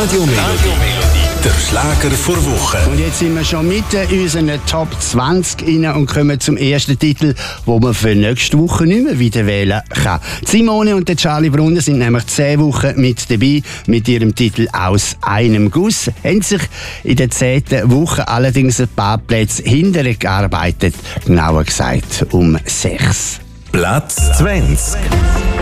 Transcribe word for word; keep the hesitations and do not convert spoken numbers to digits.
Radio Melodie, der Schlager vor Woche. Und jetzt sind wir schon mitten in unseren Top zwanzig rein und kommen zum ersten Titel, wo man für nächste Woche nicht mehr wieder wählen kann. Simone und der Charlie Brunner sind nämlich zehn Wochen mit dabei mit ihrem Titel «Aus einem Guss». Haben sich in der zehnten Woche allerdings ein paar Plätze hinterher gearbeitet, genauer gesagt um sechs. Platz zwanzig.